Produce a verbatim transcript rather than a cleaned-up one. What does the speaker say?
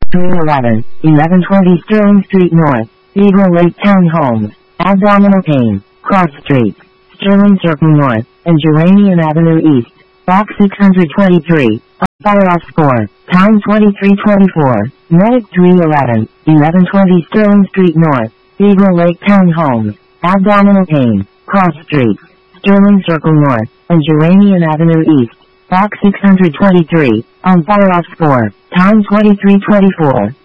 three eleven, eleven twenty Sterling Street North, Eagle Lake Townhomes, Abdominal Pain, Cross Street, Sterling Circle North, and Geranium Avenue East, Box six hundred twenty-three, Firehouse four, Pound twenty-three twenty-four, Medic three eleven, eleven twenty Sterling Street North, Eagle Lake Townhomes, Abdominal Pain, Cross Street, Sterling Circle North, and Geranium Avenue East, Box six hundred twenty-three, on Firehouse four, Pound twenty-three twenty-four.